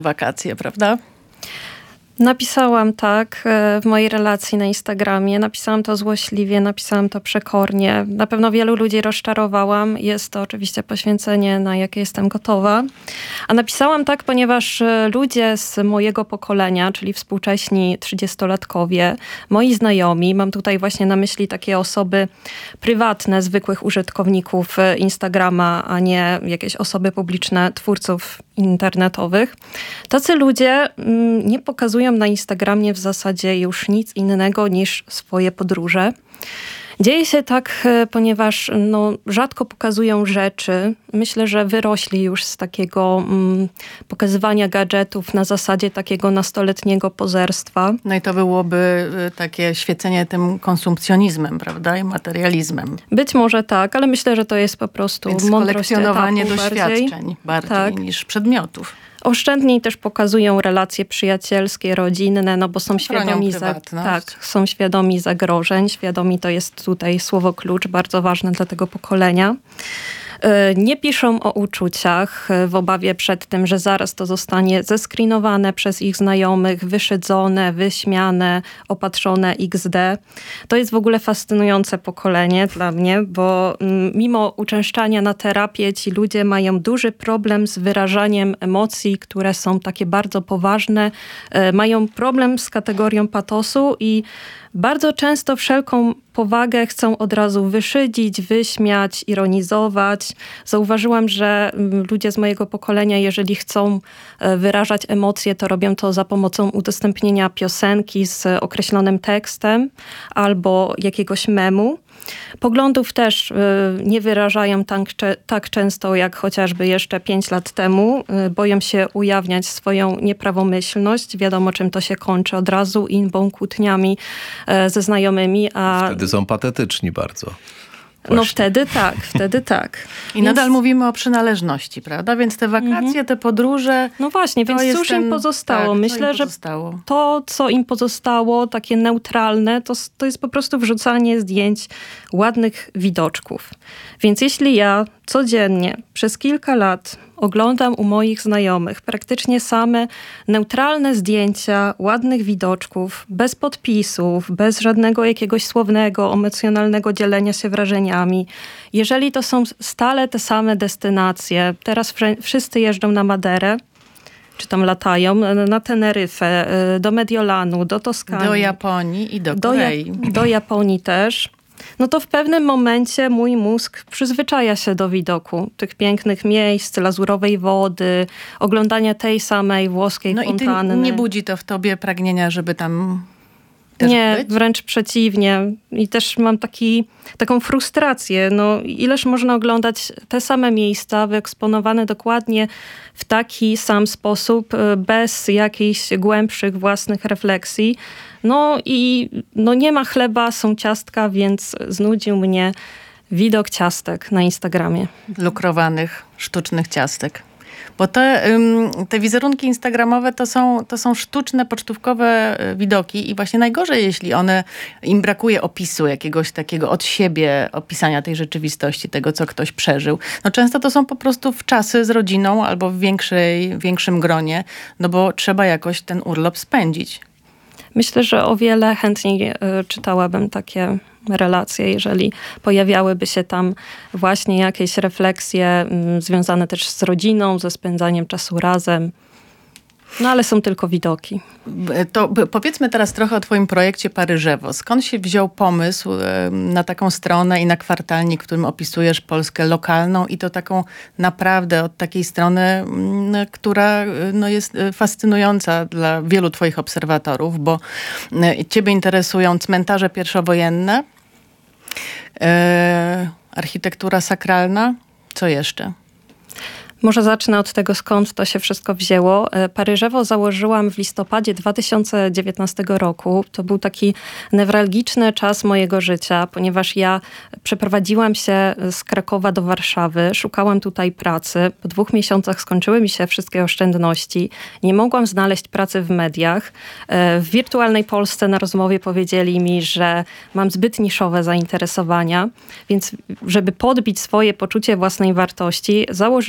wakacje, prawda? Napisałam tak w mojej relacji na Instagramie. Napisałam to złośliwie, napisałam to przekornie. Na pewno wielu ludzi rozczarowałam. Jest to oczywiście poświęcenie, na jakie jestem gotowa. A napisałam tak, ponieważ ludzie z mojego pokolenia, czyli współcześni 30-latkowie, moi znajomi, mam tutaj właśnie na myśli takie osoby prywatne, zwykłych użytkowników Instagrama, a nie jakieś osoby publiczne, twórców internetowych. Tacy ludzie nie pokazują na Instagramie w zasadzie już nic innego niż swoje podróże. Dzieje się tak, ponieważ rzadko pokazują rzeczy. Myślę, że wyrośli już z takiego pokazywania gadżetów na zasadzie takiego nastoletniego pozerstwa. No i to byłoby takie świecenie tym konsumpcjonizmem, prawda? I materializmem. Być może tak, ale myślę, że to jest po prostu więc mądrość kolekcjonowanie etapu doświadczeń bardziej niż przedmiotów. Oszczędniej też pokazują relacje przyjacielskie, rodzinne, bo są świadomi, są świadomi zagrożeń. Świadomi to jest tutaj słowo klucz, bardzo ważne dla tego pokolenia. Nie piszą o uczuciach w obawie przed tym, że zaraz to zostanie zeskrinowane przez ich znajomych, wyszydzone, wyśmiane, opatrzone XD. To jest w ogóle fascynujące pokolenie dla mnie, bo mimo uczęszczania na terapię ci ludzie mają duży problem z wyrażaniem emocji, które są takie bardzo poważne. Mają problem z kategorią patosu i bardzo często wszelką powagę chcą od razu wyszydzić, wyśmiać, ironizować. Zauważyłam, że ludzie z mojego pokolenia, jeżeli chcą wyrażać emocje, to robią to za pomocą udostępnienia piosenki z określonym tekstem albo jakiegoś memu. Poglądów też nie wyrażają tak często jak chociażby jeszcze 5 lat temu. Boją się ujawniać swoją nieprawomyślność. Wiadomo, czym to się kończy od razu, inbą, kłótniami ze znajomymi. Wtedy są patetyczni bardzo. Właśnie. No wtedy tak. I nadal mówimy o przynależności, prawda? Więc te wakacje, te podróże... No właśnie, więc cóż im pozostało? Myślę, że to, co im pozostało, takie neutralne, to jest po prostu wrzucanie zdjęć ładnych widoczków. Więc jeśli ja codziennie przez kilka lat oglądam u moich znajomych praktycznie same neutralne zdjęcia ładnych widoczków, bez podpisów, bez żadnego jakiegoś słownego, emocjonalnego dzielenia się wrażeniami. Jeżeli to są stale te same destynacje, teraz wszyscy jeżdżą na Maderę, czy tam latają, na Teneryfę, do Mediolanu, do Toskanii. Do Japonii i do Korei. Do Japonii też. No to w pewnym momencie mój mózg przyzwyczaja się do widoku tych pięknych miejsc, lazurowej wody, oglądania tej samej włoskiej fontanny. I nie budzi to w tobie pragnienia, żeby tam też nie, być? Wręcz przeciwnie. I też mam taką frustrację. Ileż można oglądać te same miejsca wyeksponowane dokładnie w taki sam sposób, bez jakichś głębszych własnych refleksji. Nie ma chleba, są ciastka, więc znudził mnie widok ciastek na Instagramie. Lukrowanych, sztucznych ciastek. Bo te wizerunki instagramowe to są sztuczne, pocztówkowe widoki i właśnie najgorzej, jeśli im brakuje opisu jakiegoś takiego od siebie, opisania tej rzeczywistości, tego, co ktoś przeżył. Często to są po prostu czasy z rodziną albo w większym gronie, bo trzeba jakoś ten urlop spędzić. Myślę, że o wiele chętniej czytałabym takie relacje, jeżeli pojawiałyby się tam właśnie jakieś refleksje związane też z rodziną, ze spędzaniem czasu razem. Ale są tylko widoki. To powiedzmy teraz trochę o twoim projekcie Paryżewo. Skąd się wziął pomysł na taką stronę i na kwartalnik, w którym opisujesz Polskę lokalną i to taką naprawdę od takiej strony, która jest fascynująca dla wielu twoich obserwatorów, bo ciebie interesują cmentarze pierwszowojenne, architektura sakralna. Co jeszcze? Może zacznę od tego, skąd to się wszystko wzięło. Paryżewo założyłam w listopadzie 2019 roku. To był taki newralgiczny czas mojego życia, ponieważ ja przeprowadziłam się z Krakowa do Warszawy. Szukałam tutaj pracy. Po 2 miesiącach skończyły mi się wszystkie oszczędności. Nie mogłam znaleźć pracy w mediach. W wirtualnej Polsce na rozmowie powiedzieli mi, że mam zbyt niszowe zainteresowania, więc żeby podbić swoje poczucie własnej wartości, założyłam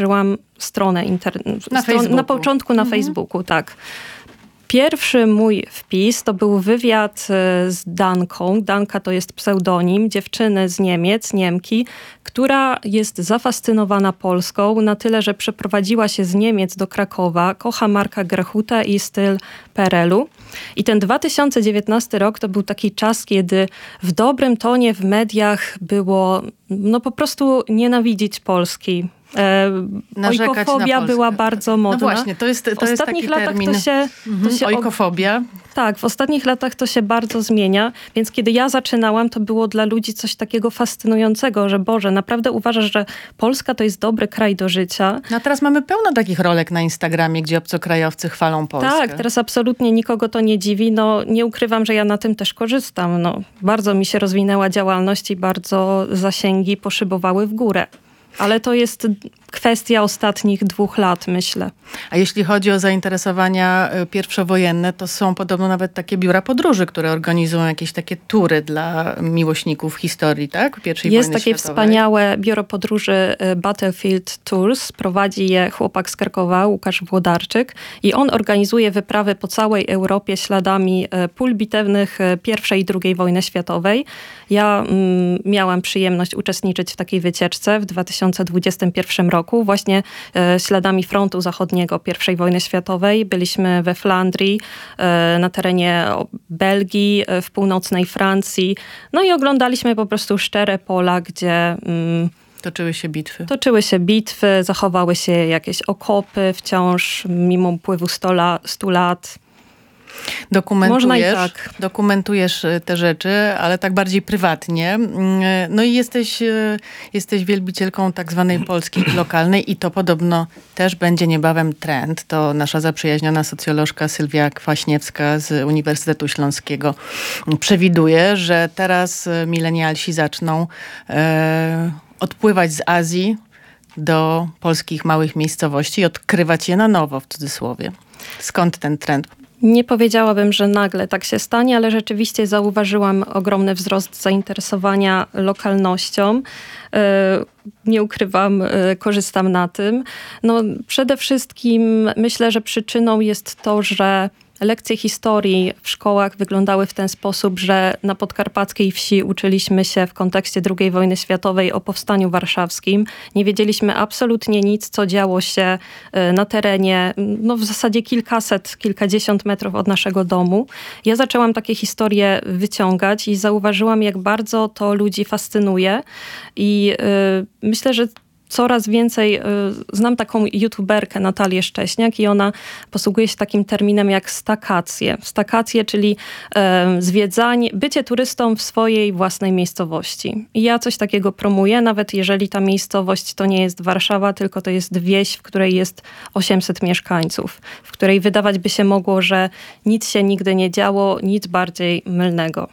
stronę na początku na Facebooku, tak. Pierwszy mój wpis to był wywiad z Danką. Danka to jest pseudonim dziewczyny z Niemiec, Niemki, która jest zafascynowana Polską na tyle, że przeprowadziła się z Niemiec do Krakowa, kocha Marka Grechutę i styl PRL-u. I ten 2019 rok to był taki czas, kiedy w dobrym tonie w mediach było po prostu nienawidzić Polski. Ojkofobia była bardzo modna. No właśnie, to jest taki termin. Ojkofobia. Tak, w ostatnich latach to się bardzo zmienia, więc kiedy ja zaczynałam, to było dla ludzi coś takiego fascynującego, że Boże, naprawdę uważasz, że Polska to jest dobry kraj do życia. No a teraz mamy pełno takich rolek na Instagramie, gdzie obcokrajowcy chwalą Polskę. Tak, teraz absolutnie nikogo to nie dziwi. Nie ukrywam, że ja na tym też korzystam. Bardzo mi się rozwinęła działalność i bardzo zasięgi poszybowały w górę. Ale to jest kwestia ostatnich 2 lat, myślę. A jeśli chodzi o zainteresowania pierwszowojenne, to są podobno nawet takie biura podróży, które organizują jakieś takie tury dla miłośników historii, tak? I wojny jest takie światowej. Wspaniałe biuro podróży Battlefield Tours. Prowadzi je chłopak z Krakowa, Łukasz Włodarczyk. I on organizuje wyprawy po całej Europie śladami pól bitewnych I i II wojny światowej. Ja miałam przyjemność uczestniczyć w takiej wycieczce w 2021 roku. Właśnie śladami frontu zachodniego I wojny światowej. Byliśmy we Flandrii, na terenie Belgii, w północnej Francji. I oglądaliśmy po prostu szczere pola, gdzie Toczyły się bitwy, zachowały się jakieś okopy wciąż, mimo upływu 100 lat. Dokumentujesz te rzeczy, ale tak bardziej prywatnie. I jesteś wielbicielką tak zwanej Polski lokalnej i to podobno też będzie niebawem trend. To nasza zaprzyjaźniona socjolożka Sylwia Kwaśniewska z Uniwersytetu Śląskiego przewiduje, że teraz milenialsi zaczną odpływać z Azji do polskich małych miejscowości i odkrywać je na nowo, w cudzysłowie. Skąd ten trend? Nie powiedziałabym, że nagle tak się stanie, ale rzeczywiście zauważyłam ogromny wzrost zainteresowania lokalnością. Nie ukrywam, korzystam na tym. Przede wszystkim myślę, że przyczyną jest to, że lekcje historii w szkołach wyglądały w ten sposób, że na podkarpackiej wsi uczyliśmy się w kontekście II wojny światowej o powstaniu warszawskim. Nie wiedzieliśmy absolutnie nic, co działo się na terenie, w zasadzie kilkadziesiąt metrów od naszego domu. Ja zaczęłam takie historie wyciągać i zauważyłam, jak bardzo to ludzi fascynuje. I myślę, że coraz więcej, znam taką youtuberkę Natalię Szcześniak i ona posługuje się takim terminem jak stakacje. Stakacje, czyli zwiedzanie, bycie turystą w swojej własnej miejscowości. I ja coś takiego promuję, nawet jeżeli ta miejscowość to nie jest Warszawa, tylko to jest wieś, w której jest 800 mieszkańców, w której wydawać by się mogło, że nic się nigdy nie działo, nic bardziej mylnego.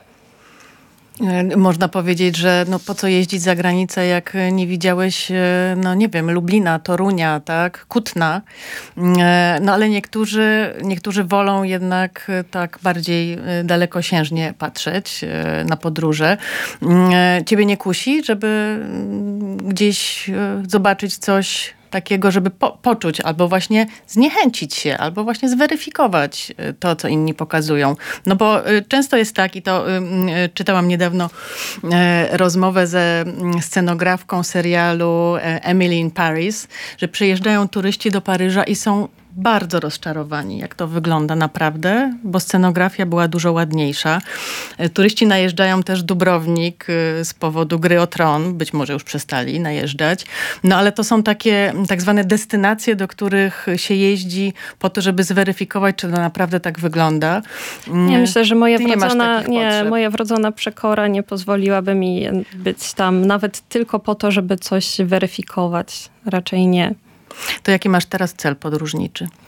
Można powiedzieć, że po co jeździć za granicę, jak nie widziałeś, Lublina, Torunia, tak, Kutna. Ale niektórzy wolą jednak tak bardziej dalekosiężnie patrzeć na podróże. Ciebie nie kusi, żeby gdzieś zobaczyć coś takiego, żeby poczuć, albo właśnie zniechęcić się, albo właśnie zweryfikować to, co inni pokazują. Bo często jest tak, i to czytałam niedawno rozmowę ze scenografką serialu Emily in Paris, że przyjeżdżają turyści do Paryża i są bardzo rozczarowani, jak to wygląda naprawdę, bo scenografia była dużo ładniejsza. Turyści najeżdżają też Dubrownik z powodu Gry o Tron. Być może już przestali najeżdżać. Ale to są takie tak zwane destynacje, do których się jeździ po to, żeby zweryfikować, czy to naprawdę tak wygląda. Ja myślę, że moja wrodzona przekora nie pozwoliłaby mi być tam nawet tylko po to, żeby coś weryfikować. Raczej nie. To jaki masz teraz cel podróżniczy?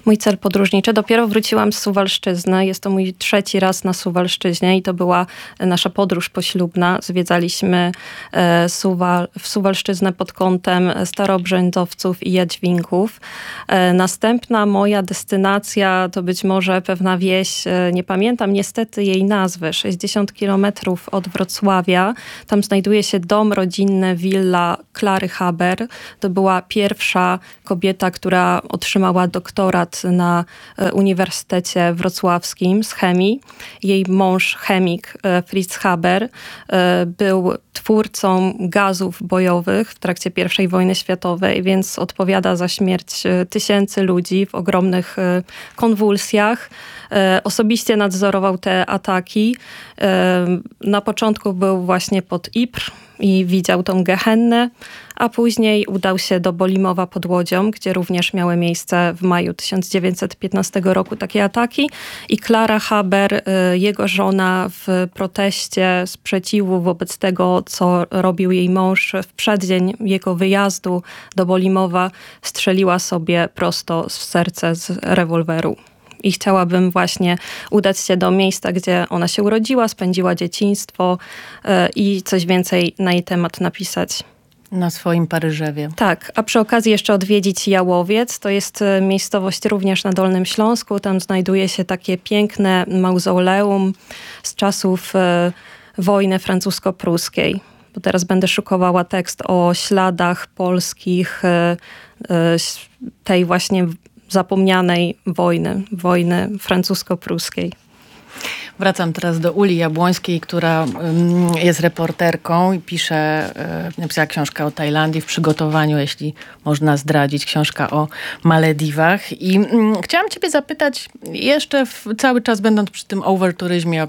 Mój cel podróżniczy. Dopiero wróciłam z Suwalszczyzny. Jest to mój 3. raz na Suwalszczyźnie i to była nasza podróż poślubna. Zwiedzaliśmy Suwalszczyznę pod kątem Starobrzędowców i Jadźwinków. Następna moja destynacja to być może pewna wieś, nie pamiętam niestety jej nazwy, 60 kilometrów od Wrocławia. Tam znajduje się dom rodzinny, willa Klary Haber. To była pierwsza kobieta, która otrzymała doktorat na Uniwersytecie Wrocławskim z chemii. Jej mąż, chemik Fritz Haber, był twórcą gazów bojowych w trakcie I wojny światowej, więc odpowiada za śmierć tysięcy ludzi w ogromnych konwulsjach. Osobiście nadzorował te ataki. Na początku był właśnie pod Ypres i widział tą Gehennę, a później udał się do Bolimowa pod Łodzią, gdzie również miały miejsce w maju 1915 roku takie ataki. I Klara Haber, jego żona, w proteście sprzeciwu wobec tego, co robił jej mąż w przeddzień jego wyjazdu do Bolimowa, strzeliła sobie prosto w serce z rewolweru. I chciałabym właśnie udać się do miejsca, gdzie ona się urodziła, spędziła dzieciństwo i coś więcej na jej temat napisać. Na swoim Paryżewie. Tak, a przy okazji jeszcze odwiedzić Jałowiec. To jest miejscowość również na Dolnym Śląsku. Tam znajduje się takie piękne mauzoleum z czasów wojny francusko-pruskiej. Bo teraz będę szukowała tekst o śladach polskich tej właśnie zapomnianej wojny francusko-pruskiej. Wracam teraz do Uli Jabłońskiej, która jest reporterką i napisała książkę o Tajlandii w przygotowaniu, jeśli można zdradzić, książka o Malediwach. I chciałam ciebie zapytać, jeszcze cały czas będąc przy tym overturyzmie,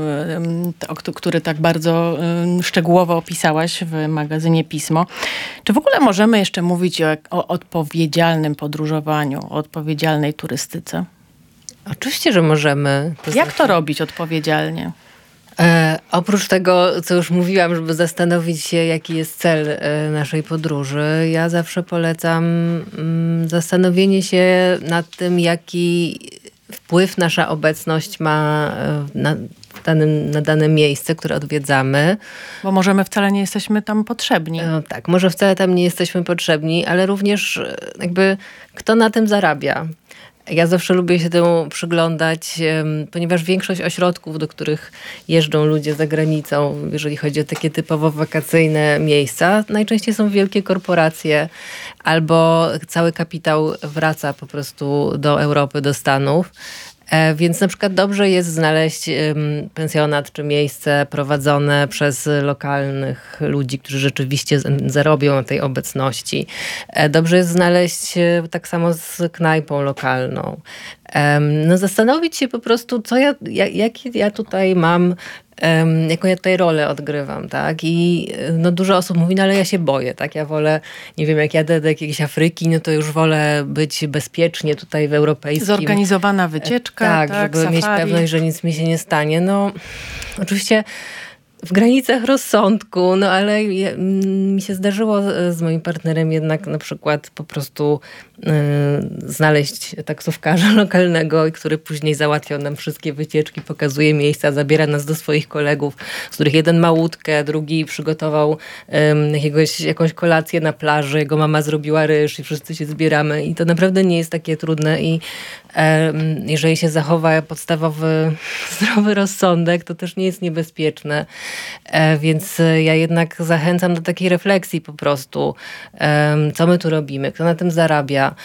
który tak bardzo szczegółowo opisałaś w magazynie Pismo, czy w ogóle możemy jeszcze mówić o odpowiedzialnym podróżowaniu, o odpowiedzialnej turystyce? Oczywiście, że możemy. Jak to robić odpowiedzialnie? Oprócz tego, co już mówiłam, żeby zastanowić się, jaki jest cel naszej podróży, ja zawsze polecam zastanowienie się nad tym, jaki wpływ nasza obecność ma na dane miejsce, które odwiedzamy. Bo może my wcale nie jesteśmy tam potrzebni. No tak, może wcale tam nie jesteśmy potrzebni, ale również jakby kto na tym zarabia. Ja zawsze lubię się temu przyglądać, ponieważ większość ośrodków, do których jeżdżą ludzie za granicą, jeżeli chodzi o takie typowo wakacyjne miejsca, najczęściej są wielkie korporacje albo cały kapitał wraca po prostu do Europy, do Stanów. Więc na przykład dobrze jest znaleźć pensjonat czy miejsce prowadzone przez lokalnych ludzi, którzy rzeczywiście zarobią na tej obecności. Dobrze jest znaleźć tak samo z knajpą lokalną. No zastanowić się po prostu, jakie ja tutaj mam, jaką ja tutaj rolę odgrywam, tak? I no dużo osób mówi, no ale ja się boję, tak? Ja wolę, nie wiem, jak jadę do jakiejś Afryki, no to już wolę być bezpiecznie tutaj w europejskim. Zorganizowana wycieczka, tak, żeby mieć pewność, że nic mi się nie stanie. No oczywiście w granicach rozsądku, no ale mi się zdarzyło z moim partnerem jednak na przykład po prostu znaleźć taksówkarza lokalnego, który później załatwiał nam wszystkie wycieczki, pokazuje miejsca, zabiera nas do swoich kolegów, z których jeden ma łódkę, drugi przygotował jakąś kolację na plaży, jego mama zrobiła ryż i wszyscy się zbieramy i to naprawdę nie jest takie trudne i jeżeli się zachowa podstawowy zdrowy rozsądek, to też nie jest niebezpieczne. Więc ja jednak zachęcam do takiej refleksji po prostu, co my tu robimy, kto na tym zarabia.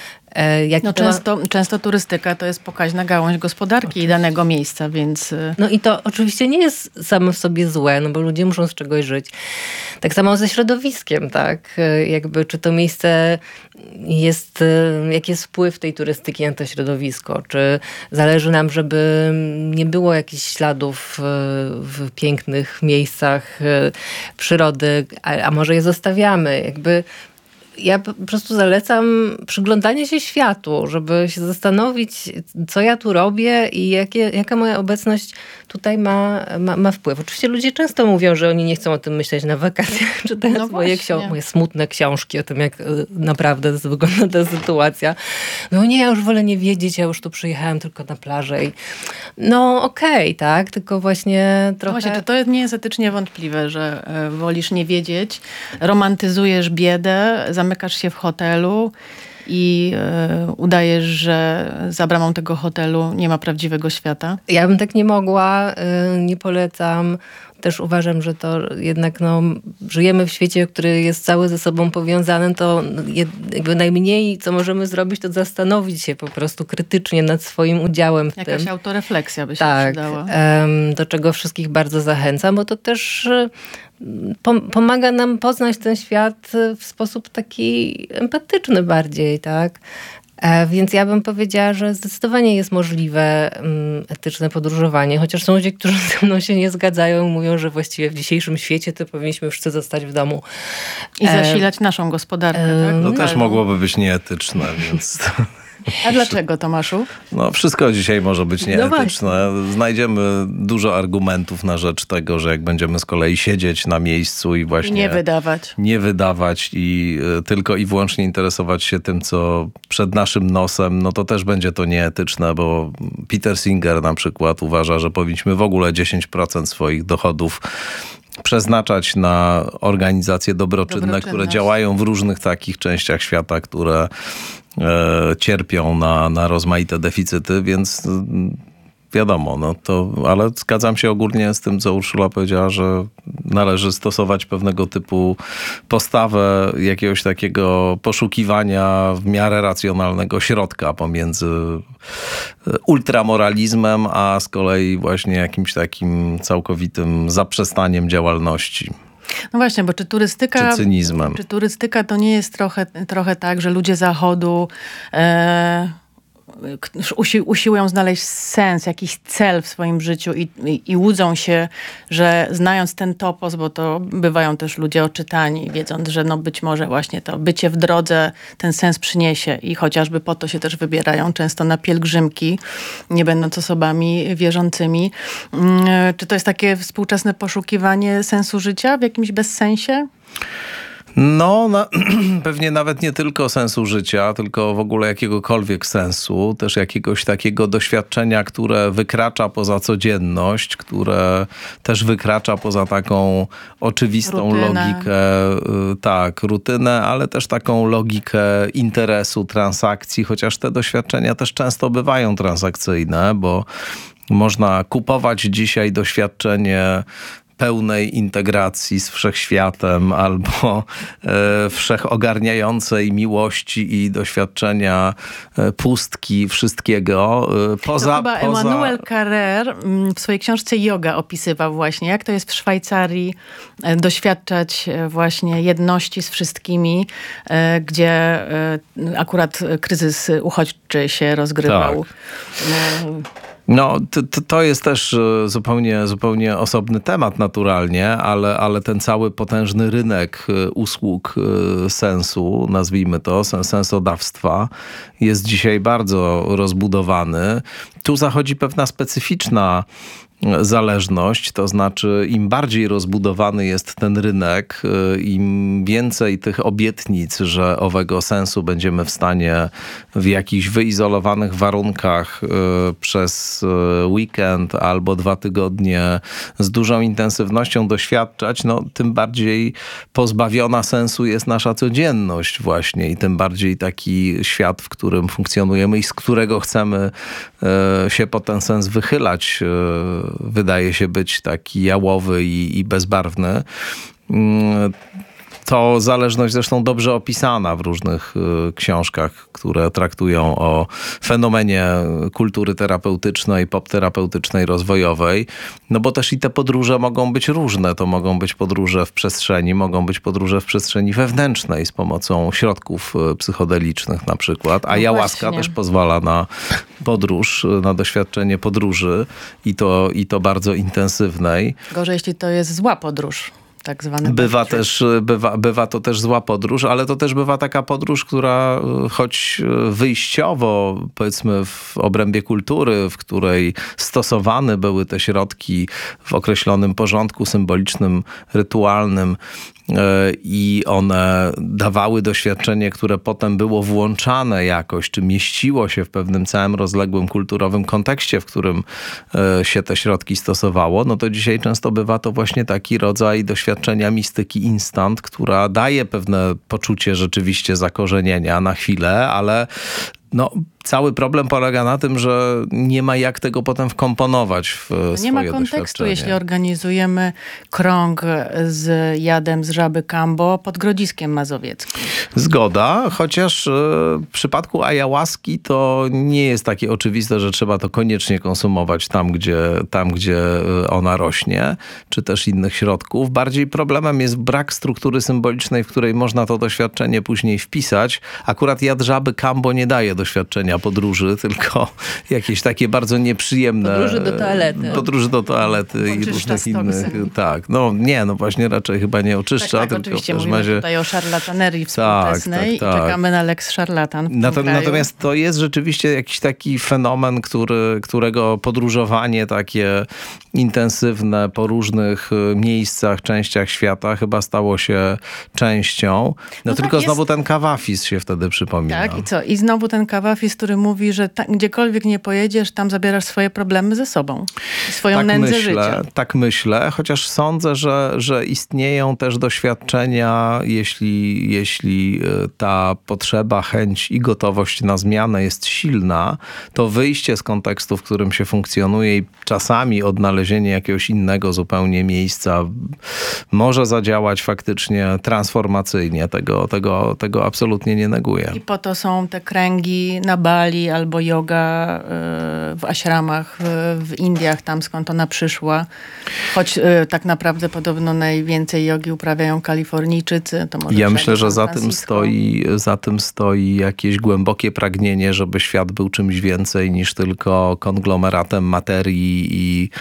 Często turystyka to jest pokaźna gałąź gospodarki danego miejsca, więc... No i to oczywiście nie jest samo w sobie złe, no bo ludzie muszą z czegoś żyć. Tak samo ze środowiskiem, tak? Jakby czy to miejsce jest, jaki jest wpływ tej turystyki na to środowisko? Czy zależy nam, żeby nie było jakichś śladów w pięknych miejscach przyrody, a może je zostawiamy? Jakby ja po prostu zalecam przyglądanie się światu, żeby się zastanowić, co ja tu robię i jaka moja obecność tutaj ma wpływ. Oczywiście ludzie często mówią, że oni nie chcą o tym myśleć na wakacjach, czytając moje smutne książki o tym, jak naprawdę wygląda ta sytuacja. No nie, ja już wolę nie wiedzieć, ja już tu przyjechałem tylko na plażę. No okej, tak, tylko właśnie trochę... No właśnie, to nie jest etycznie wątpliwe, że wolisz nie wiedzieć, romantyzujesz biedę, zamykasz się w hotelu i udajesz, że za bramą tego hotelu nie ma prawdziwego świata. Ja bym tak nie mogła, nie polecam. Też uważam, że to jednak żyjemy w świecie, który jest cały ze sobą powiązany, to jakby najmniej, co możemy zrobić, to zastanowić się po prostu krytycznie nad swoim udziałem w tym. Jakaś autorefleksja by się przydała. Do czego wszystkich bardzo zachęcam, bo to też pomaga nam poznać ten świat w sposób taki empatyczny bardziej, tak? Więc ja bym powiedziała, że zdecydowanie jest możliwe etyczne podróżowanie, chociaż są ludzie, którzy ze mną się nie zgadzają i mówią, że właściwie w dzisiejszym świecie to powinniśmy wszyscy zostać w domu. I zasilać naszą gospodarkę. Tak? To też mogłoby być nieetyczne, więc... A dlaczego, Tomaszu? No wszystko dzisiaj może być nieetyczne. Znajdziemy dużo argumentów na rzecz tego, że jak będziemy z kolei siedzieć na miejscu i właśnie... Nie wydawać i tylko i wyłącznie interesować się tym, co przed naszym nosem, no to też będzie to nieetyczne, bo Peter Singer na przykład uważa, że powinniśmy w ogóle 10% swoich dochodów przeznaczać na organizacje dobroczynne, które działają w różnych takich częściach świata, które cierpią na rozmaite deficyty, więc wiadomo, ale zgadzam się ogólnie z tym, co Urszula powiedziała, że należy stosować pewnego typu postawę jakiegoś takiego poszukiwania w miarę racjonalnego środka pomiędzy ultramoralizmem, a z kolei właśnie jakimś takim całkowitym zaprzestaniem działalności. No właśnie, bo czy cynizmem. Czy turystyka to nie jest trochę tak, że ludzie Zachodu usiłują znaleźć sens, jakiś cel w swoim życiu i łudzą się, że znając ten topos, bo to bywają też ludzie oczytani, wiedząc, że być może właśnie to bycie w drodze ten sens przyniesie i chociażby po to się też wybierają często na pielgrzymki, nie będąc osobami wierzącymi. Czy to jest takie współczesne poszukiwanie sensu życia w jakimś bezsensie? Pewnie nawet nie tylko sensu życia, tylko w ogóle jakiegokolwiek sensu, też jakiegoś takiego doświadczenia, które wykracza poza codzienność, które też wykracza poza taką oczywistą rutynę, ale też taką logikę interesu, transakcji, chociaż te doświadczenia też często bywają transakcyjne, bo można kupować dzisiaj doświadczenie pełnej integracji z wszechświatem albo wszechogarniającej miłości i doświadczenia pustki wszystkiego. Emmanuel Carrère w swojej książce Yoga opisywał właśnie, jak to jest w Szwajcarii doświadczać właśnie jedności z wszystkimi, gdzie akurat kryzys uchodźczy się rozgrywał. Tak. To jest też zupełnie osobny temat naturalnie, ale ten cały potężny rynek usług sensu, nazwijmy to, sensodawstwa, jest dzisiaj bardzo rozbudowany. Tu zachodzi pewna specyficzna zależność, to znaczy im bardziej rozbudowany jest ten rynek, im więcej tych obietnic, że owego sensu będziemy w stanie w jakichś wyizolowanych warunkach przez weekend albo 2 tygodnie z dużą intensywnością doświadczać, tym bardziej pozbawiona sensu jest nasza codzienność właśnie i tym bardziej taki świat, w którym funkcjonujemy i z którego chcemy się po ten sens wychylać, wydaje się być taki jałowy i bezbarwny. To zależność zresztą dobrze opisana w różnych książkach, które traktują o fenomenie kultury terapeutycznej, popterapeutycznej, rozwojowej. Bo też i te podróże mogą być różne. To mogą być podróże w przestrzeni, mogą być podróże w przestrzeni wewnętrznej z pomocą środków psychodelicznych na przykład. A ayahuasca też pozwala na podróż, na doświadczenie podróży i to bardzo intensywnej. Gorzej, jeśli to jest zła podróż. tak zwany bywa to też zła podróż, ale to też bywa taka podróż, która choć wyjściowo, powiedzmy w obrębie kultury, w której stosowane były te środki w określonym porządku symbolicznym, rytualnym, i one dawały doświadczenie, które potem było włączane jakoś, czy mieściło się w pewnym całym rozległym kulturowym kontekście, w którym się te środki stosowało, no to dzisiaj często bywa to właśnie taki rodzaj doświadczenia mistyki instant, która daje pewne poczucie rzeczywiście zakorzenienia na chwilę, ale cały problem polega na tym, że nie ma jak tego potem wkomponować w swoje doświadczenie. Nie ma kontekstu, jeśli organizujemy krąg z jadem z żaby Kambo pod Grodziskiem Mazowieckim. Zgoda, chociaż w przypadku ayahuaski to nie jest takie oczywiste, że trzeba to koniecznie konsumować tam, gdzie ona rośnie, czy też innych środków. Bardziej problemem jest brak struktury symbolicznej, w której można to doświadczenie później wpisać. Akurat jad żaby Kambo nie daje doświadczenia podróży, tylko jakieś takie bardzo nieprzyjemne... Podróży do toalety i różnych innych... Tak, właśnie raczej chyba nie oczyszcza. Tak, tylko oczywiście mówimy tutaj o szarlatanerii współczesnej i czekamy na Lex Szarlatan. Natomiast to jest rzeczywiście jakiś taki fenomen, którego podróżowanie takie intensywne po różnych miejscach, częściach świata chyba stało się częścią. Tylko znowu ten kawafis się wtedy przypomina. Tak, i co? I znowu ten kawafis, który mówi, że gdziekolwiek nie pojedziesz, tam zabierasz swoje problemy ze sobą. Swoją nędzę życia. Tak myślę, chociaż sądzę, że istnieją też doświadczenia, jeśli ta potrzeba, chęć i gotowość na zmianę jest silna, to wyjście z kontekstu, w którym się funkcjonuje i czasami odnalezienie jakiegoś innego zupełnie miejsca może zadziałać faktycznie transformacyjnie. Tego absolutnie nie neguję. I po to są te kręgi na Bali albo yoga w ashramach w Indiach, tam skąd ona przyszła. Choć tak naprawdę podobno najwięcej jogi uprawiają Kalifornijczycy. To może ja myślę, że za tym stoi jakieś głębokie pragnienie, żeby świat był czymś więcej niż tylko konglomeratem materii i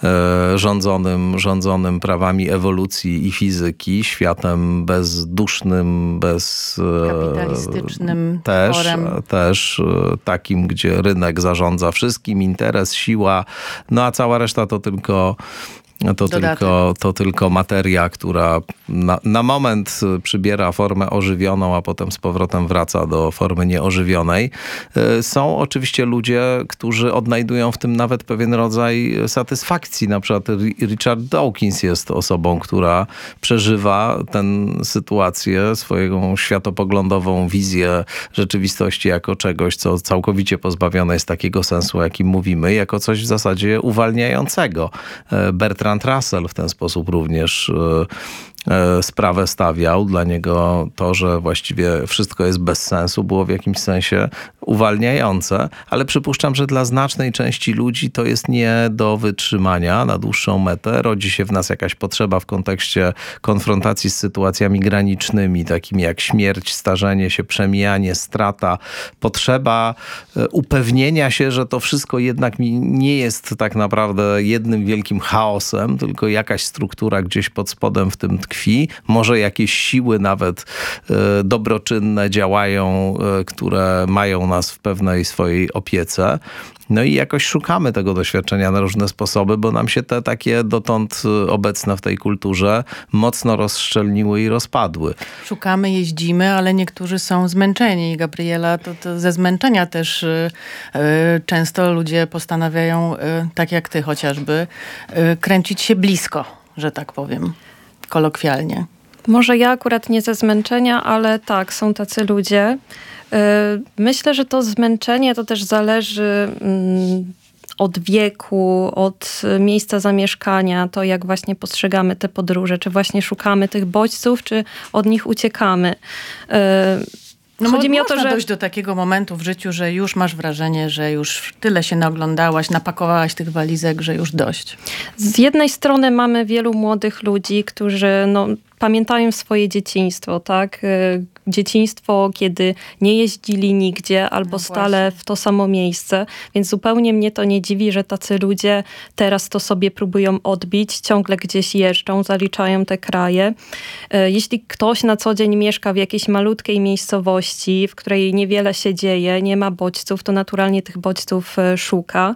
rządzonym prawami ewolucji i fizyki, światem bezdusznym, kapitalistycznym też takim, gdzie rynek zarządza wszystkim, interes, siła, a cała reszta to tylko materia, która na moment przybiera formę ożywioną, a potem z powrotem wraca do formy nieożywionej. Są oczywiście ludzie, którzy odnajdują w tym nawet pewien rodzaj satysfakcji. Na przykład Richard Dawkins jest osobą, która przeżywa tę sytuację, swoją światopoglądową wizję rzeczywistości jako czegoś, co całkowicie pozbawione jest takiego sensu, o jakim mówimy, jako coś w zasadzie uwalniającego. Bertrand Russell w ten sposób również sprawę stawiał. Dla niego to, że właściwie wszystko jest bez sensu, było w jakimś sensie uwalniające, ale przypuszczam, że dla znacznej części ludzi to jest nie do wytrzymania na dłuższą metę. Rodzi się w nas jakaś potrzeba w kontekście konfrontacji z sytuacjami granicznymi, takimi jak śmierć, starzenie się, przemijanie, strata. Potrzeba upewnienia się, że to wszystko jednak nie jest tak naprawdę jednym wielkim chaosem, tylko jakaś struktura gdzieś pod spodem w tym tkwi. Może jakieś siły nawet dobroczynne działają, które mają nas w pewnej swojej opiece. I jakoś szukamy tego doświadczenia na różne sposoby, bo nam się te takie dotąd obecne w tej kulturze mocno rozszczelniły i rozpadły. Szukamy, jeździmy, ale niektórzy są zmęczeni. Gabriela, to ze zmęczenia też często ludzie postanawiają, tak jak ty chociażby, kręcić się blisko, że tak powiem, kolokwialnie. Może ja akurat nie ze zmęczenia, ale tak, są tacy ludzie. Myślę, że to zmęczenie to też zależy od wieku, od miejsca zamieszkania, to jak właśnie postrzegamy te podróże, czy właśnie szukamy tych bodźców, czy od nich uciekamy. Chodzi mi o to, że dojść do takiego momentu w życiu, że już masz wrażenie, że już tyle się naoglądałaś, napakowałaś tych walizek, że już dość. Z jednej strony mamy wielu młodych ludzi, którzy pamiętają swoje dzieciństwo, tak? dzieciństwo, kiedy nie jeździli nigdzie albo stale w to samo miejsce, więc zupełnie mnie to nie dziwi, że tacy ludzie teraz to sobie próbują odbić, ciągle gdzieś jeżdżą, zaliczają te kraje. Jeśli ktoś na co dzień mieszka w jakiejś malutkiej miejscowości, w której niewiele się dzieje, nie ma bodźców, to naturalnie tych bodźców szuka.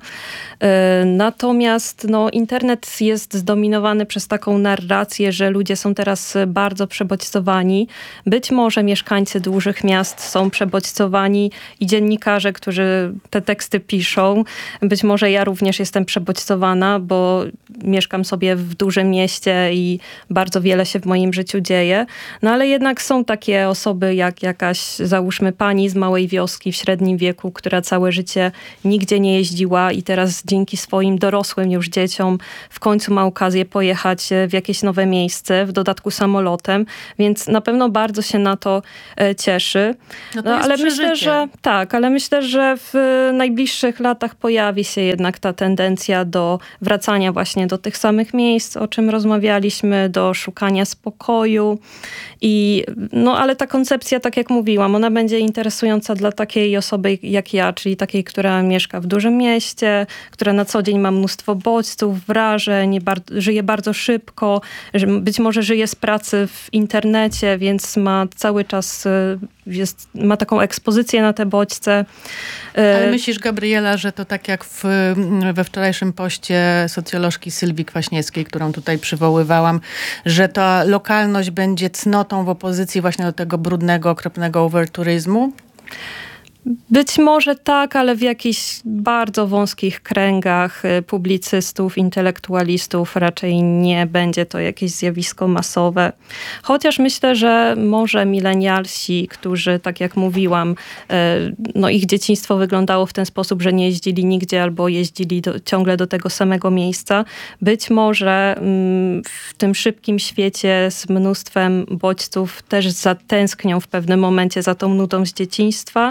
Natomiast internet jest zdominowany przez taką narrację, że ludzie są teraz bardzo przebodźcowani. Być może mieszkańcy dużych miast są przebodźcowani i dziennikarze, którzy te teksty piszą. Być może ja również jestem przebodźcowana, bo mieszkam sobie w dużym mieście i bardzo wiele się w moim życiu dzieje. No ale jednak są takie osoby jak jakaś, załóżmy, pani z małej wioski w średnim wieku, która całe życie nigdzie nie jeździła i teraz dzięki swoim dorosłym już dzieciom w końcu ma okazję pojechać w jakieś nowe miejsce, w dodatku samolotem, więc na pewno bardzo się na to cieszy. Ale myślę, że w najbliższych latach pojawi się jednak ta tendencja do wracania właśnie do tych samych miejsc, o czym rozmawialiśmy, do szukania spokoju. Ale ta koncepcja, tak jak mówiłam, ona będzie interesująca dla takiej osoby jak ja, czyli takiej, która mieszka w dużym mieście, która na co dzień ma mnóstwo bodźców, wrażeń, żyje bardzo szybko, być może żyje z pracy w internecie, więc ma cały czas ma taką ekspozycję na te bodźce. Ale myślisz, Gabriela, że to tak jak we wczorajszym poście socjolożki Sylwii Kwaśniewskiej, którą tutaj przywoływałam, że ta lokalność będzie cnotą w opozycji właśnie do tego brudnego, okropnego overturyzmu? Być może tak, ale w jakichś bardzo wąskich kręgach publicystów, intelektualistów raczej nie będzie to jakieś zjawisko masowe. Chociaż myślę, że może milenialsi, którzy, tak jak mówiłam, ich dzieciństwo wyglądało w ten sposób, że nie jeździli nigdzie albo jeździli ciągle do tego samego miejsca. Być może w tym szybkim świecie z mnóstwem bodźców też zatęsknią w pewnym momencie za tą nudą z dzieciństwa.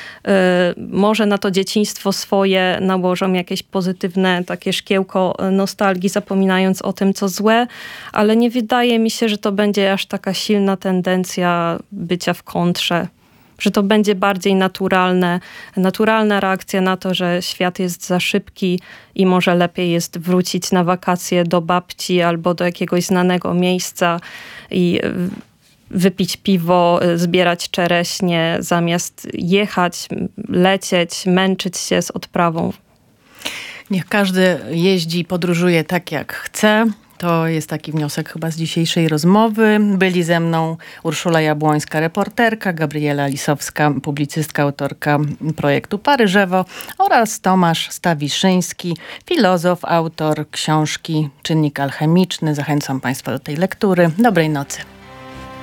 Może na to dzieciństwo swoje nałożą jakieś pozytywne takie szkiełko nostalgii, zapominając o tym, co złe, ale nie wydaje mi się, że to będzie aż taka silna tendencja bycia w kontrze. Że to będzie bardziej naturalna reakcja na to, że świat jest za szybki i może lepiej jest wrócić na wakacje do babci albo do jakiegoś znanego miejsca i wypić piwo, zbierać czereśnie, zamiast jechać, lecieć, męczyć się z odprawą. Niech każdy jeździ i podróżuje tak, jak chce. To jest taki wniosek chyba z dzisiejszej rozmowy. Byli ze mną Urszula Jabłońska, reporterka, Gabriela Lisowska, publicystka, autorka projektu Paryżewo oraz Tomasz Stawiszyński, filozof, autor książki Czynnik alchemiczny. Zachęcam Państwa do tej lektury. Dobrej nocy.